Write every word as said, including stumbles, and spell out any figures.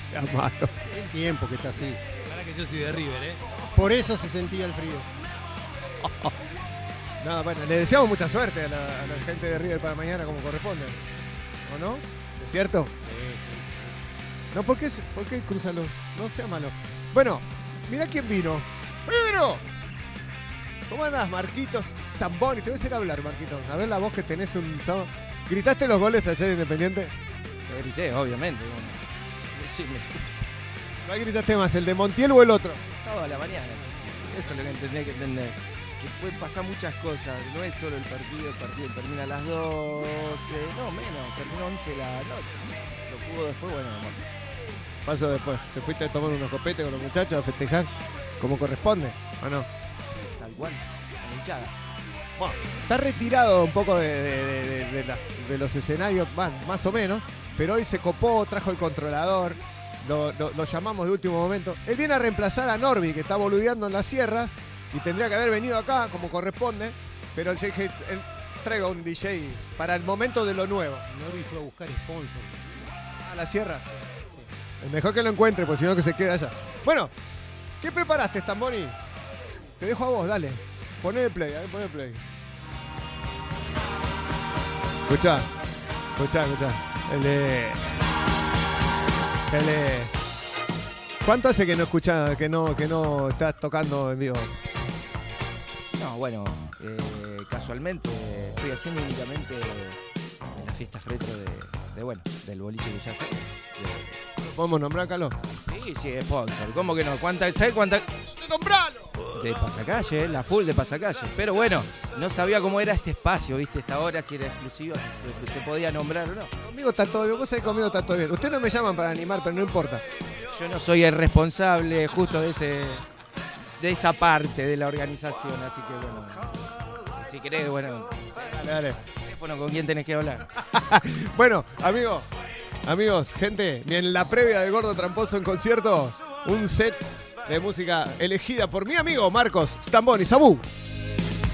sea malo. El tiempo que está así. Para que yo soy de River, ¿eh? Por eso se sentía el frío. No, bueno, le deseamos mucha suerte a la, a la gente de River para mañana como corresponde. ¿O no? ¿Es cierto? Sí, sí. No, ¿por qué, por qué cruzalo? No sea malo. Bueno, mirá quién vino. ¡Pedro! ¿Cómo andás, Marquitos Stamboni? Te voy a hacer hablar, Marquitos. A ver la voz que tenés un sábado. ¿Gritaste los goles ayer de Independiente? Lo grité, obviamente. Bueno. Sí, me... ¿Cuál gritaste más, el de Montiel o el otro? Sábado a la mañana. Eso es lo que tendría que entender. Que pueden pasar muchas cosas. No es solo el partido. El partido termina a las doce. No, menos. Termina a once de la noche. Lo pudo después, bueno, amor. Paso después. ¿Te fuiste a tomar unos copetes con los muchachos a festejar? ¿Como corresponde? ¿O no? Tal cual. A la hinchada. Bueno, está retirado un poco de, de, de, de, de, la, de los escenarios, bueno, más o menos, pero hoy se copó, trajo el controlador, lo, lo, lo llamamos de último momento. Él viene a reemplazar a Norby, que está boludeando en las sierras, y tendría que haber venido acá como corresponde, pero él, él, él traiga un D J para el momento de lo nuevo. Norby fue a buscar sponsor. A las sierras. Sí. Es mejor que lo encuentre, pues si no que se quede allá. Bueno, ¿qué preparaste, Stamboni? Te dejo a vos, dale. Poné play, a ver, poné play. Escuchá, escuchá, escuchá. El de... El de... ¿Cuánto hace que no escuchás, que no, que no estás tocando en vivo? No, bueno, eh, casualmente estoy haciendo únicamente en las fiestas retro de, de bueno, del boliche que ya sé. De, ¿Podemos nombrar, Carlos? sí, sí, sponsor. ¿Cómo que no? ¿Cuánta, ¿Sabes cuánta? ¡Nombralo! De Pasacalle, la full de Pasacalle. Pero bueno, no sabía cómo era este espacio, ¿viste? Esta hora, si era exclusiva, si se podía nombrar o no. Conmigo está todo bien, vos sabés que conmigo está todo bien. Ustedes no me llaman para animar, pero no importa. Yo no soy el responsable justo de ese de esa parte de la organización, así que bueno. Si querés, bueno, Dale, dale. teléfono con quién tenés que hablar. Bueno, amigos, amigos, gente, en la previa del Gordo Tramposo en concierto, un set de música elegida por mi amigo Marcos Stamboni. Sabú.